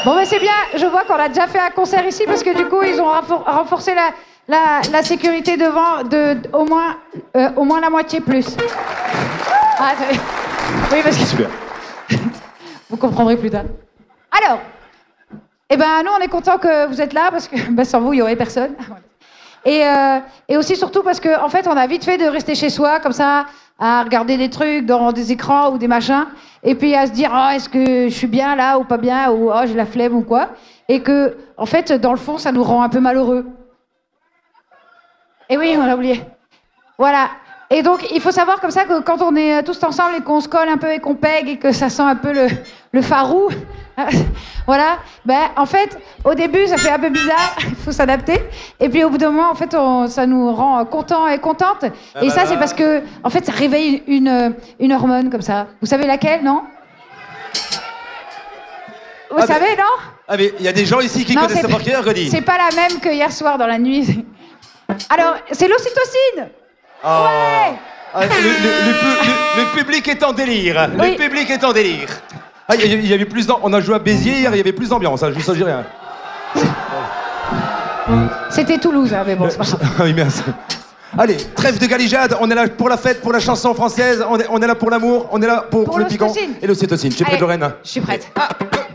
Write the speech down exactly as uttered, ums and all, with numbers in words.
Bon, mais c'est bien, je vois qu'on a déjà fait un concert ici parce que du coup, ils ont renfor- renforcé la, la, la sécurité devant de, de au, moins, euh, au moins la moitié plus. Ah, oui, parce que... Super. Vous comprendrez plus tard. Alors, eh ben, nous, on est contents que vous êtes là parce que ben, sans vous, il n'y aurait personne. Et, euh, et aussi, surtout, parce qu'en en fait, on a vite fait de rester chez soi, comme ça, à regarder des trucs dans des écrans ou des machins, et puis à se dire, oh, est-ce que je suis bien là ou pas bien, ou oh, j'ai la flemme ou quoi. Et que, en fait, dans le fond, ça nous rend un peu malheureux. Et oui, on l'a oublié. Voilà. Et donc, il faut savoir comme ça que quand on est tous ensemble et qu'on se colle un peu et qu'on pègue et que ça sent un peu le, le farou, voilà, ben, en fait, au début, ça fait un peu bizarre, il faut s'adapter. Et puis, au bout d'un moment, en fait, on, ça nous rend contents et contentes. Et ça, c'est parce que, en fait, ça réveille une, une hormone comme ça. Vous savez laquelle, non? Vous ah savez, mais, non? Ah, mais il y a des gens ici qui non, connaissent ça par cœur, Redi. C'est pas la même que hier soir dans la nuit. Alors, c'est l'ocytocine. Oh. Ouais. Ah, le, le, le, pu- le, le public est en délire. Oui. Le public est en délire. Ah, il y, il y avait plus d'am- on a joué à Béziers hier, il y avait plus d'ambiance, hein, je vous dis rien. C'était Toulouse, hein, mais bon, c'est pas grave. Ah oui, merci. Allez, trêve de galijade, on est là pour la fête, pour la chanson française, on est, on est là pour l'amour, on est là pour, Pour le piquant l'ocytocine. et l'ocytocine. Tu es prête, Allez, Lorraine? Je suis prête. Ah,